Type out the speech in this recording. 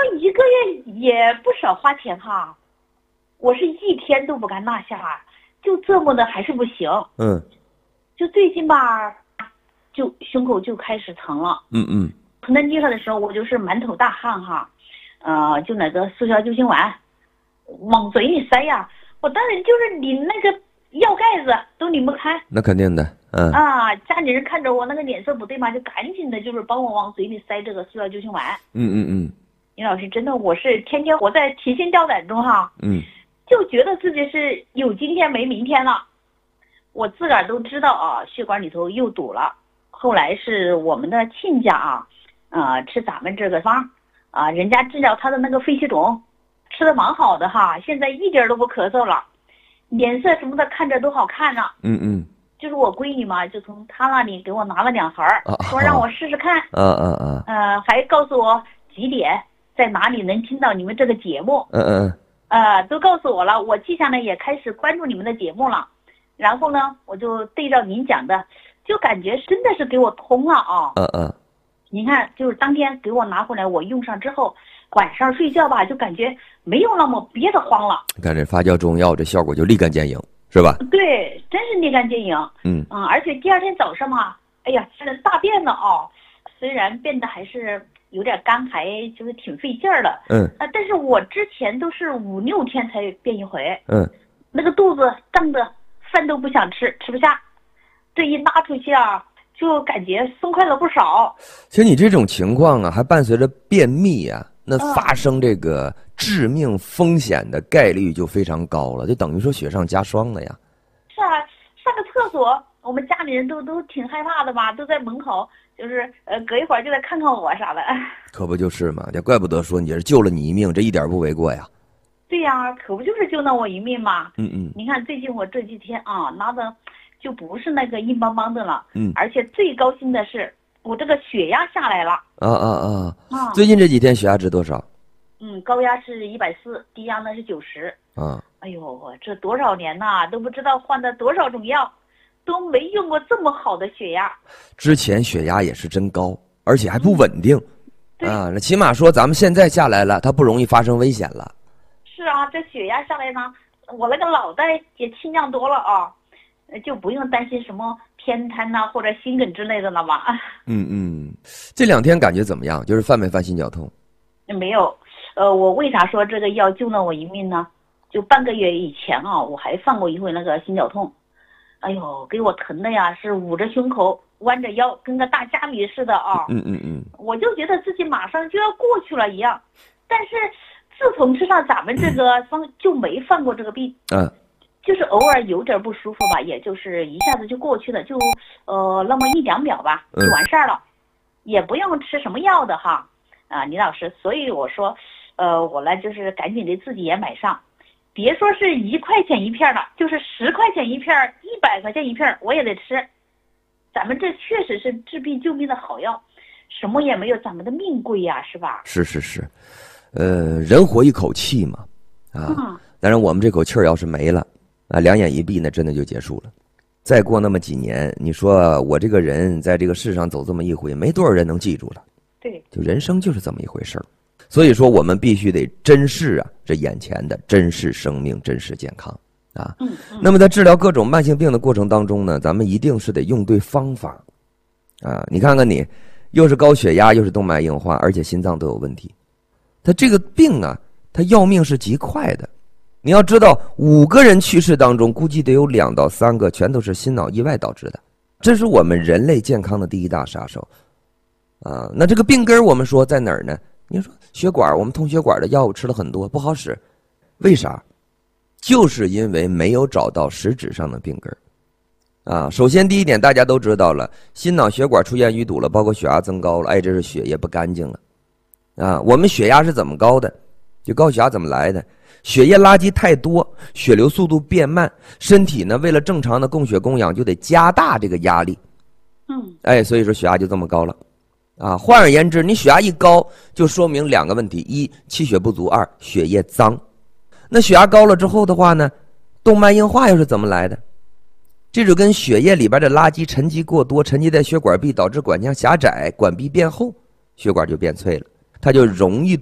1个月也不少花钱哈，我是一天都不敢落下，就这么的还是不行。就最近吧，就胸口就开始疼了。疼在地上的时候，我就是满头大汗哈，就那个速效救心丸往嘴里塞呀，我当时就是拧那个药盖子都拧不开。 那肯定的， 家里人看着我那个脸色不对嘛，就赶紧的就是帮我往嘴里塞这个速效救心丸。倪老师，真的我是天天活在提心吊胆中哈，就觉得自己是有今天没明天了。我自个儿都知道啊，血管里头又堵了。后来是我们的亲家吃咱们这个方人家治疗他的那个肺气肿，吃的蛮好的哈，现在一点都不咳嗽了，脸色什么的看着都好看呢。就是我闺女嘛，就从她那里给我拿了2盒，说让我试试看。还告诉我几点在哪里能听到你们这个节目。都告诉我了，我记下来也开始关注你们的节目了。然后呢，我就对照您讲的，就感觉真的是给我通了啊。您看，就是当天给我拿回来，我用上之后，晚上睡觉吧，就感觉没有那么憋得慌了。 你看这发酵中药，这效果就立竿见影，是吧？ 对，真是立竿见影。而且第2天早上嘛，哎呀，这大便了虽然变得还是有点干，还就是挺费劲儿的。但是我之前都是5、6天才便一回。那个肚子胀的，饭都不想吃，吃不下。这一拉出去就感觉松快了不少。 其实你这种情况还伴随着便秘那发生这个致命风险的概率就非常高了，就等于说雪上加霜了呀。 是啊，上个厕所，我们家里人都挺害怕的嘛，都在门口，就是隔一会儿就来看看我啥的。 可不就是嘛，也怪不得说你是救了你一命，这一点不为过呀。 对呀，可不就是救了我一命嘛。你看最近我这几天拉的就不是那个硬邦邦的了。而且最高兴的是我这个血压下来了。最近这几天血压值多少？高压是140，低压呢是90。哎呦，我这多少年呐，都不知道换了多少种药，都没用过这么好的血压。 之前血压也是真高，而且还不稳定。那起码说咱们现在下来了，它不容易发生危险了。 是啊，这血压下来呢，我那个脑袋也清亮多了就不用担心什么偏瘫或者心梗之类的了嘛。 这2天感觉怎么样？就是犯没犯心绞痛？ 没有。我为啥说这个药救了我一命呢？就半个月以前我还犯过一回那个心绞痛。哎呦，给我疼的呀，是捂着胸口弯着腰，跟个大虾米似的我就觉得自己马上就要过去了一样。但是自从吃上咱们这个方，就没犯过这个病。就是偶尔有点不舒服吧，也就是一下子就过去了，就那么1、2秒吧，就完事儿了，也不用吃什么药的哈。倪老师，所以我说我呢就是赶紧的自己也买上，别说是1块钱一片了，就是10块钱一片，100块钱一片我也得吃。咱们这确实是治病救命的好药，什么也没有咱们的命贵呀，是吧？ 是，人活一口气嘛，当然我们这口气儿要是没了2眼一闭，那真的就结束了。再过那么几年，你说我这个人在这个世上走这么一回，没多少人能记住了。 对， 就人生就是这么一回事儿。所以说我们必须得珍视这眼前的，珍视生命，珍视健康那么在治疗各种慢性病的过程当中呢，咱们一定是得用对方法你看看你，又是高血压，又是动脉硬化，而且心脏都有问题。他这个病他要命是极快的。你要知道，5个人去世当中，估计得有2到3个全都是心脑意外导致的，这是我们人类健康的第一大杀手那这个病根我们说在哪儿呢？你说血管，我们通血管的药物吃了很多，不好使，为啥？就是因为没有找到实质上的病根首先第一点，大家都知道了，心脑血管出现淤堵了，包括血压增高了，这是血液不干净了我们血压是怎么高的？就高血压怎么来的？血液垃圾太多，血流速度变慢，身体呢为了正常的供血供氧，就得加大这个压力所以说血压就这么高了换而言之，你血压一高，就说明2个问题：一，气血不足；二，血液脏。那血压高了之后的话呢，动脉硬化又是怎么来的？这就跟血液里边的垃圾沉积过多，沉积在血管壁，导致管腔狭窄，管壁变厚，血管就变脆了，它就容易